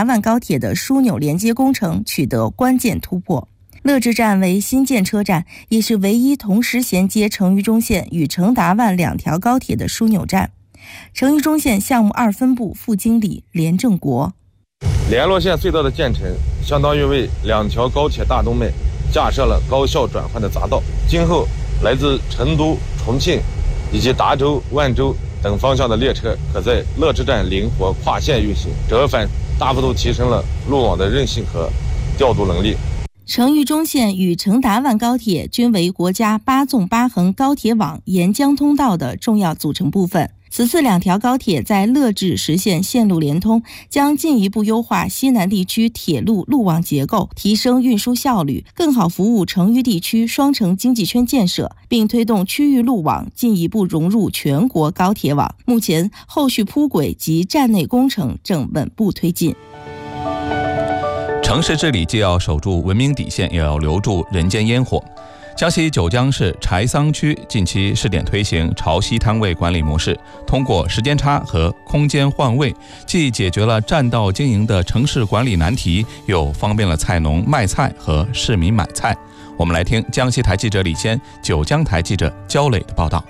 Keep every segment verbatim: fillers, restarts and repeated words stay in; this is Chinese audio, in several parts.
达万高铁的枢纽连接工程取得关键突破。乐至站为新建车站，也是唯一同时衔接成渝中线与成达万两条高铁的枢纽站。成渝中线项目二分部副经理连正国， 联络线隧道的建成，相当于为两条高铁大动脉架设了高效转换的匝道。今后来自成都、重庆以及达州、万州等方向的列车可在乐至站灵活跨线运行，折返大幅度提升了路网的韧性和调度能力。 成渝中线与成达万高铁均为国家八纵八横高铁网沿江通道的重要组成部分。此次两条高铁在乐至实现线路连通，将进一步优化西南地区铁路路网结构，提升运输效率，更好服务成渝地区双城经济圈建设，并推动区域路网进一步融入全国高铁网。目前，后续铺轨及站内工程正稳步推进。 城市治理既要守住文明底线，也要留住人间烟火。江西九江市柴桑区近期试点推行潮汐摊位管理模式，通过时间差和空间换位，既解决了占道经营的城市管理难题，又方便了菜农卖菜和市民买菜。我们来听江西台记者李先、九江台记者焦磊的报道。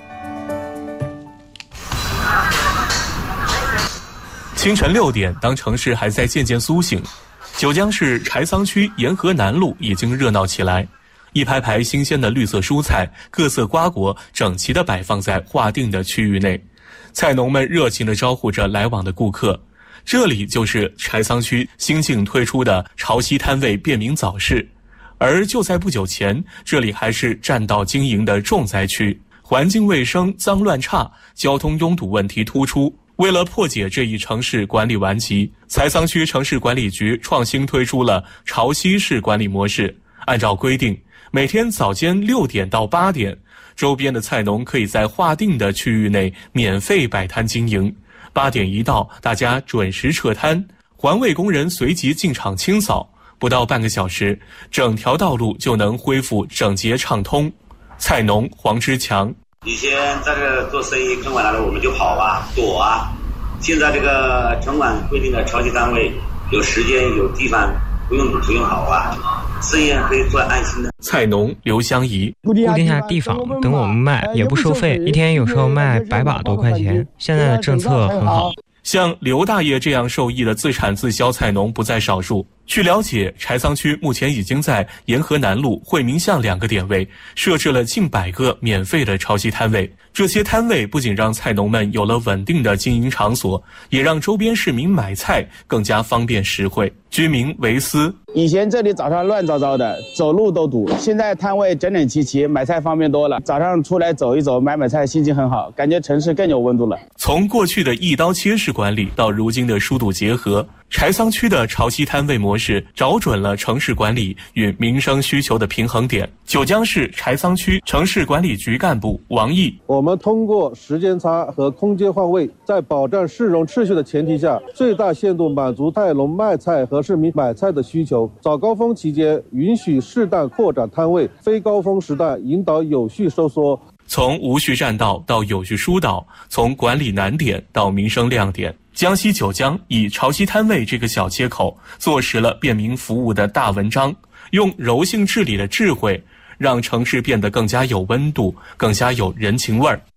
清晨六点，当城市还在渐渐苏醒，九江市柴桑区沿河南路已经热闹起来。一排排新鲜的绿色蔬菜、各色瓜果整齐地摆放在划定的区域内，菜农们热情地招呼着来往的顾客。这里就是柴桑区新近推出的潮汐摊位便民早市，而就在不久前，这里还是占道经营的重灾区，环境卫生脏乱差，交通拥堵问题突出。为了破解这一城市管理顽疾，柴桑区城市管理局创新推出了潮汐式管理模式。按照规定，每天早间六点到八点，周边的菜农可以在划定的区域内免费摆摊经营。八点一到，大家准时撤摊，环卫工人随即进场清扫，不到半个小时，整条道路就能恢复整洁畅通。菜农黄之强： 以前在这个做生意，城管来了我们就跑啊躲啊，现在这个城管规定的潮汐单位有时间有地方，不用不用跑啊，生意可以做安心的。 菜农刘香怡： 固定下地方等我们卖，也不收费，一天有时候卖百把多块钱。现在的政策很好。 像刘大爷这样受益的自产自销菜农不在少数。据了解，柴桑区目前已经在沿河南路、惠民巷两个点位设置了近百个免费的潮汐摊位。这些摊位不仅让菜农们有了稳定的经营场所，也让周边市民买菜更加方便实惠。居民维斯： 以前这里早上乱糟糟的，走路都堵，现在摊位整整齐齐，买菜方便多了。早上出来走一走，买买菜，心情很好，感觉城市更有温度了。 从过去的一刀切式管理到如今的疏堵结合，柴桑区的潮汐摊位模式找准了城市管理与民生需求的平衡点。九江市柴桑区城市管理局干部王毅： 我们通过时间差和空间换位，在保障市容秩序的前提下，最大限度满足菜农卖菜和市民买菜的需求。早高峰期间允许适当扩展摊位，非高峰时段引导有序收缩。 从无序占道到有序疏导，从管理难点到民生亮点，江西九江以潮汐摊位这个小切口坐实了便民服务的大文章，用柔性治理的智慧，让城市变得更加有温度，更加有人情味儿。